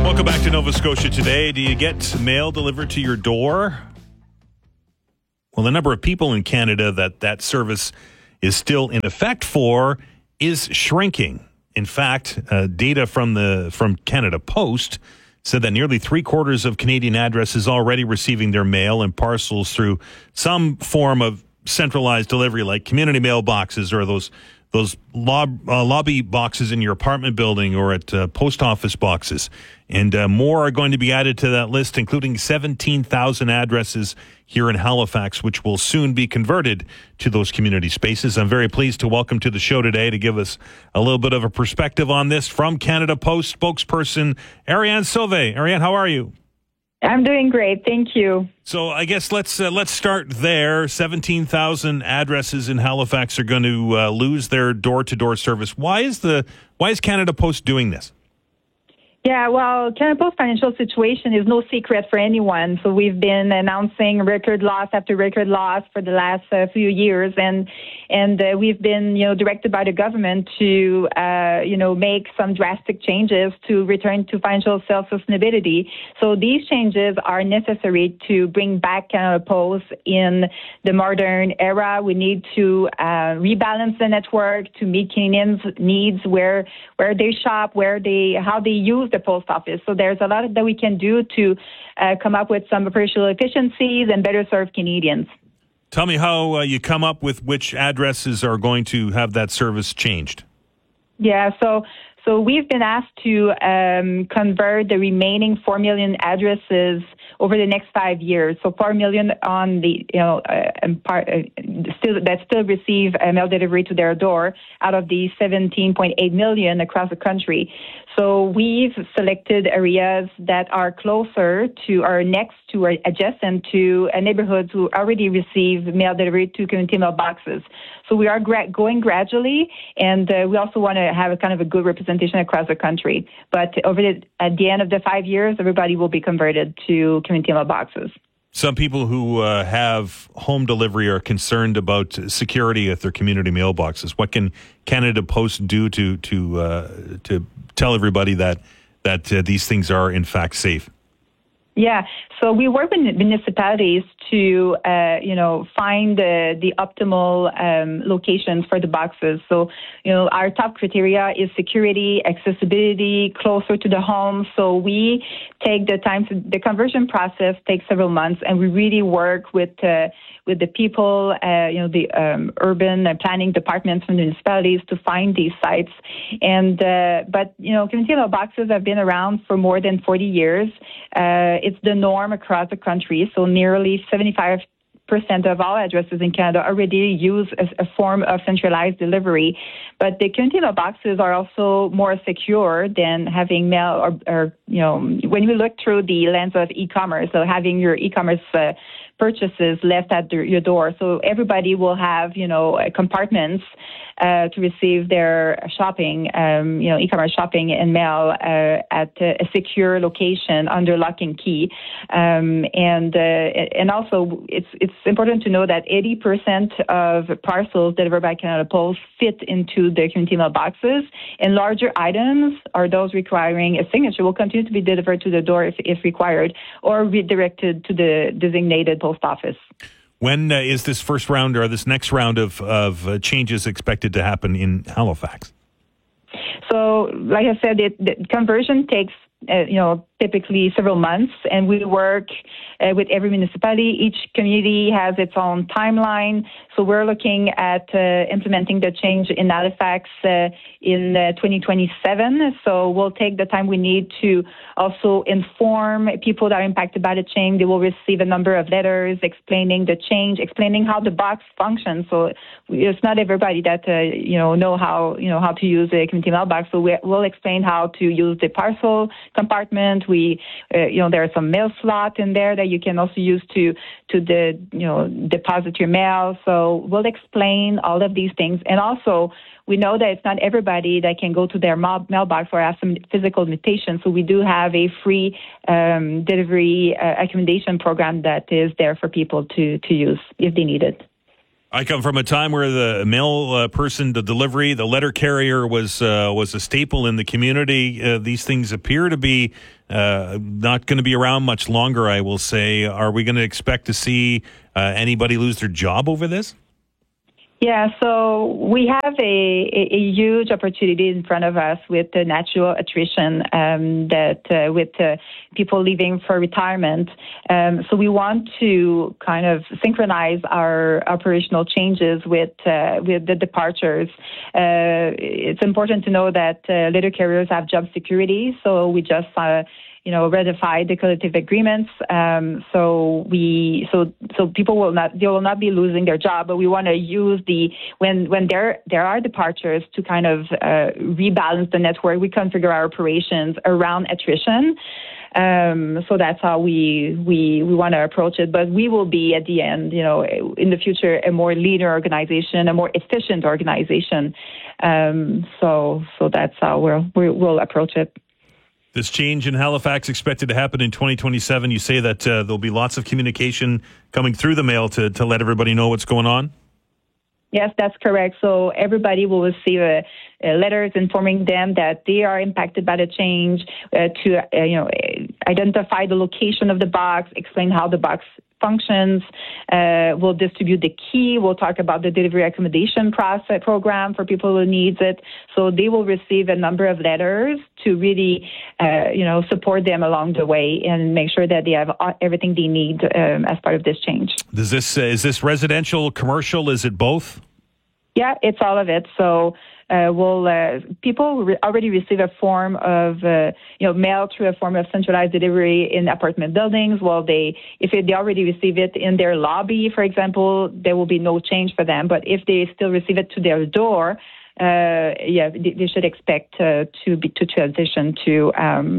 Welcome back to Nova Scotia Today. Do you get mail delivered to your door? Well, the number of people in Canada that service is still in effect for is shrinking. In fact, data from Canada Post said that nearly 3/4 of Canadian addresses already receiving their mail and parcels through some form of centralized delivery, like community mailboxes or those lobby boxes in your apartment building or at post office boxes. And more are going to be added to that list, including 17,000 addresses here in Halifax, which will soon be converted to those community spaces. I'm very pleased to welcome to the show today to give us a little bit of a perspective on this from Canada Post spokesperson Ariane Sauvé. Ariane, how are you? I'm doing great. Thank you. So I guess let's start there. 17,000 addresses in Halifax are going to lose their door-to-door service. Why is Canada Post doing this? Yeah, well, Canada Post financial situation is no secret for anyone. So we've been announcing record loss after record loss for the last few years, and we've been directed by the government to make some drastic changes to return to financial self-sustainability. So these changes are necessary to bring back Canada Post in the modern era. We need to rebalance the network to meet Canadians' needs where they shop, how they use the post office. So there's a lot that we can do to come up with some operational efficiencies and better serve Canadians. Tell me how you come up with which addresses are going to have that service changed. Yeah, so we've been asked to convert the remaining 4 million addresses over the next 5 years. So 4 million on the still receive mail delivery to their door out of the 17.8 million across the country. So we've selected areas that are closer to or next to or adjacent to neighborhoods who already receive mail delivery to community mailboxes. So we are going gradually, and we also want to have a kind of a good representation across the country. But at the end of the 5 years, everybody will be converted to community mailboxes. Some people who have home delivery are concerned about security at their community mailboxes. What can Canada Post do to tell everybody that these things are in fact safe? Yeah, so we work with municipalities to, find the optimal locations for the boxes. So, our top criteria is security, accessibility, closer to the home. So we take the time. The conversion process takes several months, and we really work with the people, the urban planning departments from the municipalities to find these sites. And but community mailboxes have been around for more than 40 years. It's the norm across the country. So nearly 75% of all addresses in Canada already use a form of centralized delivery. But the community mailboxes are also more secure than having mail or when you look through the lens of e-commerce, so having your e-commerce purchases left at your door. So everybody will have, compartments to receive their shopping, e-commerce shopping and mail at a secure location under lock and key. And also it's important to know that 80% of parcels delivered by Canada Post fit into the community mailboxes, and larger items or those requiring a signature will continue to be delivered to the door if required, or redirected to the designated post office. When is this first round or this next round of changes expected to happen in Halifax? So, like I said, the conversion takes typically several months, and we work with every municipality. Each community has its own timeline. So we're looking at implementing the change in Halifax in 2027. So we'll take the time we need to also inform people that are impacted by the change. They will receive a number of letters explaining the change, explaining how the box functions. So it's not everybody that know how to use a community mailbox. So we'll explain how to use the parcel compartment. There are some mail slot in there that you can also use to deposit your mail. So we'll explain all of these things. And also, we know that it's not everybody that can go to their mailbox or have some physical limitations. So we do have a free delivery accommodation program that is there for people to use if they need it. I come from a time where the mail person, the delivery, the letter carrier was a staple in the community. These things appear to be not going to be around much longer, I will say. Are we going to expect to see anybody lose their job over this? Yeah, so we have a huge opportunity in front of us with the natural attrition with people leaving for retirement. So we want to kind of synchronize our operational changes with the departures. It's important to know that letter carriers have job security, so we just ratified the collective agreements. So people will not be losing their job, but we want to use when there are departures to kind of rebalance the network. We configure our operations around attrition. So that's how we want to approach it. But we will be at the end, in the future, a more leaner organization, a more efficient organization. So that's how we'll approach it. This change in Halifax expected to happen in 2027. You say that there'll be lots of communication coming through the mail to let everybody know what's going on? Yes, that's correct. So everybody will receive letters informing them that they are impacted by the change, to identify the location of the box, explain how the box functions. We'll distribute the key. We'll talk about the delivery accommodation program for people who needs it. So they will receive a number of letters to really, support them along the way and make sure that they have everything they need as part of this change. Is this residential, commercial? Is it both? Yeah, it's all of it. So people already receive a form of mail through a form of centralized delivery in apartment buildings. Well, if they already receive it in their lobby, for example, there will be no change for them. But if they still receive it to their door, they should expect to transition to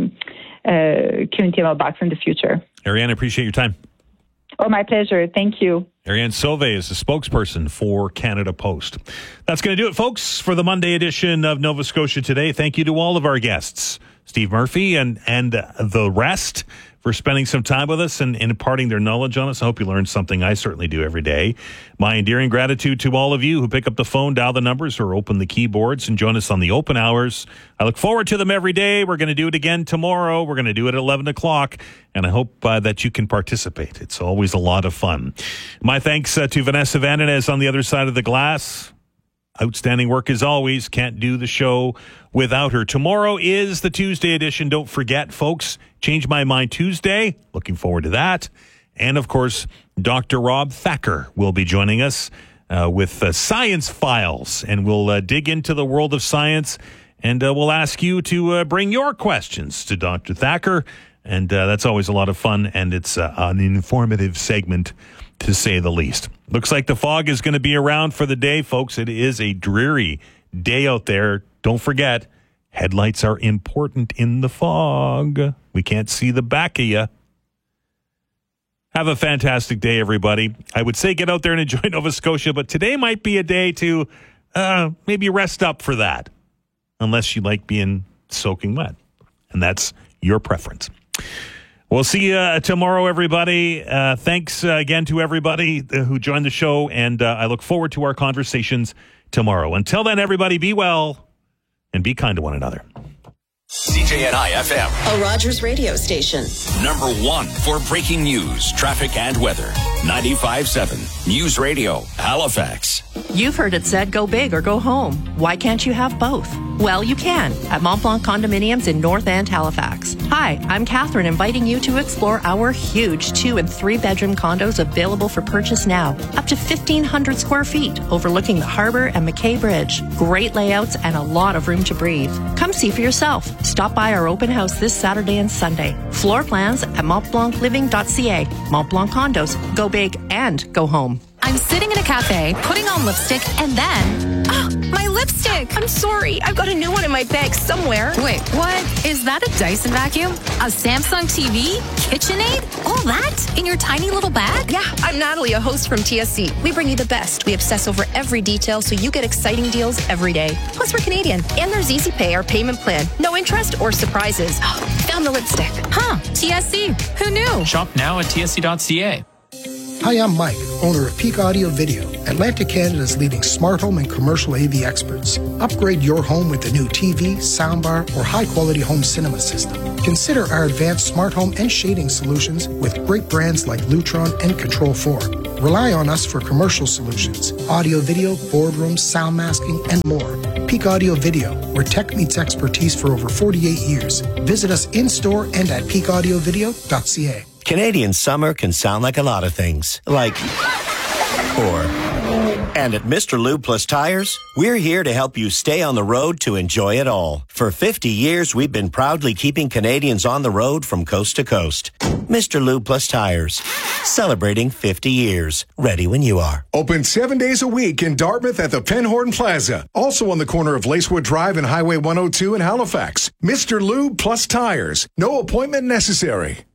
community mailbox in the future. Ariane, I appreciate your time. Oh, my pleasure. Thank you. Ariane Sauvé is the spokesperson for Canada Post. That's going to do it, folks, for the Monday edition of Nova Scotia Today. Thank you to all of our guests, Steve Murphy and the rest, for spending some time with us and imparting their knowledge on us. I hope you learned something. I certainly do every day. My endearing gratitude to all of you who pick up the phone, dial the numbers, or open the keyboards and join us on the open hours. I look forward to them every day. We're going to do it again tomorrow. We're going to do it at 11 o'clock, and I hope that you can participate. It's always a lot of fun. My thanks to Vanessa Vananez on the other side of the glass. Outstanding work as always. Can't do the show without her. Tomorrow is the Tuesday edition. Don't forget, folks, Change My Mind Tuesday. Looking forward to that. And, of course, Dr. Rob Thacker will be joining us with Science Files. And we'll dig into the world of science. And we'll ask you to bring your questions to Dr. Thacker. And that's always a lot of fun. And it's an informative segment, to say the least. Looks like the fog is going to be around for the day, folks. It is a dreary day out there. Don't forget, headlights are important in the fog. We can't see the back of you. Have a fantastic day, everybody. I would say get out there and enjoy Nova Scotia, but today might be a day to maybe rest up for that, unless you like being soaking wet, and that's your preference. We'll see you tomorrow, everybody. Thanks again to everybody who joined the show, and I look forward to our conversations tomorrow. Until then, everybody, be well and be kind to one another. CJNI FM, a Rogers radio station. Number one for breaking news, traffic, and weather. 95.7 News Radio, Halifax. You've heard it said, go big or go home. Why can't you have both? Well, you can at Mont Blanc Condominiums in North End, Halifax. Hi, I'm Catherine, inviting you to explore our huge 2- and 3-bedroom condos available for purchase now. Up to 1,500 square feet, overlooking the harbor and McKay Bridge. Great layouts and a lot of room to breathe. Come see for yourself. Stop by our open house this Saturday and Sunday. Floor plans at montblancliving.ca. Mont Blanc Condos. Go big and go home. I'm sitting in a cafe, putting on lipstick, and then... Oh, my lipstick! I'm sorry, I've got a new one in my bag somewhere. Wait, what? Is that a Dyson vacuum? A Samsung TV? KitchenAid? All that? In your tiny little bag? Yeah, I'm Natalie, a host from TSC. We bring you the best. We obsess over every detail so you get exciting deals every day. Plus, we're Canadian. And there's Easy Pay, our payment plan. No interest or surprises. Found the lipstick. Huh, TSC. Who knew? Shop now at tsc.ca. Hi, I'm Mike, owner of Peak Audio Video, Atlantic Canada's leading smart home and commercial AV experts. Upgrade your home with the new TV, soundbar, or high-quality home cinema system. Consider our advanced smart home and shading solutions with great brands like Lutron and Control4. Rely on us for commercial solutions, audio, video, boardrooms, sound masking, and more. Peak Audio Video, where tech meets expertise for over 48 years. Visit us in-store and at peakaudiovideo.ca. Canadian summer can sound like a lot of things, like And at Mr. Lube Plus Tires, we're here to help you stay on the road to enjoy it all. For 50 years, we've been proudly keeping Canadians on the road from coast to coast. Mr. Lube Plus Tires, celebrating 50 years. Ready when you are. Open 7 days a week in Dartmouth at the Penhorn Plaza. Also on the corner of Lacewood Drive and Highway 102 in Halifax. Mr. Lube Plus Tires. No appointment necessary.